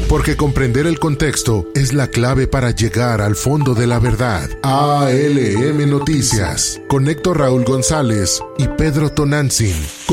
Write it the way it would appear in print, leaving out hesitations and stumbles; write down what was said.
porque comprender el contexto es la clave para llegar al fondo de la verdad. ALM Noticias, con Héctor Raúl González y Pedro Tonantzin.